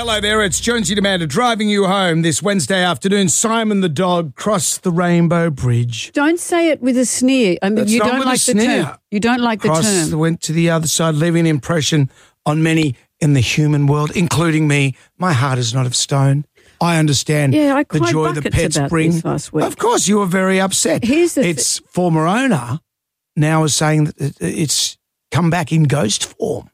Hello there, it's Jonesy Demander driving you home this Wednesday afternoon. Simon the dog crossed the Rainbow Bridge. Don't say it with a sneer. I mean, That's you not don't with like a the sneer. term. You don't like the term. Went to the other side, leaving an impression on many in the human world, including me. My heart is not of stone. I understand I the cried joy the buckets pets about bring. this last week. Of course, you were very upset. Its former owner now is saying that it's come back in ghost form.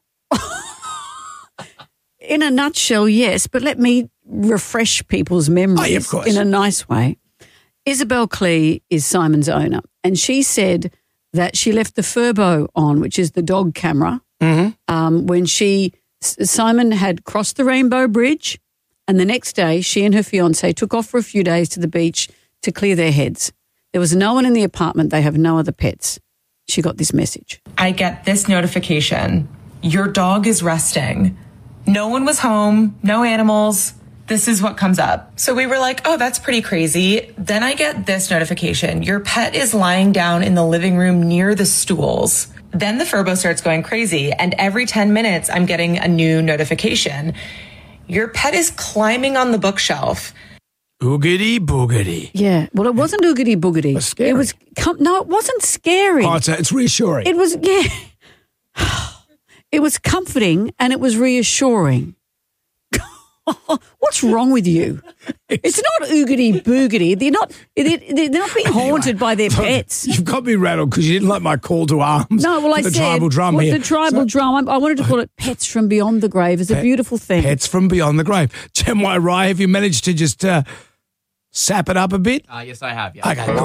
In a nutshell, yes, but let me refresh people's memories in a nice way. Isabel Clee is Simon's owner, and she said that she left the Furbo on, which is the dog camera, when Simon had crossed the Rainbow Bridge, and the next day she and her fiancé took off for a few days to the beach to clear their heads. There was no one in the apartment. They have no other pets. She got this message. I get this notification. Your dog is resting. No one was home, no animals. This is what comes up. So we were like, oh, that's pretty crazy. Then I get this notification. Your pet is lying down in the living room near the stools. Then the Furbo starts going crazy. And every 10 minutes, I'm getting a new notification. Your pet is climbing on the bookshelf. Oogity boogity. Yeah. Well, it wasn't oogity boogity. It was scary. No, it wasn't scary. Oh, it's reassuring. It was, It was comforting and it was reassuring. What's wrong with you? It's not oogity boogity. They're not being haunted by their pets. You've got me rattled because you didn't like my call to arms. No, well, I the said tribal drum here. The tribal drum. I wanted to call it Pets from Beyond the Grave. It's a beautiful thing. Pets from Beyond the Grave. Chen Wai Rai, have you managed to just sap it up a bit? Yes, I have. Yeah. Okay.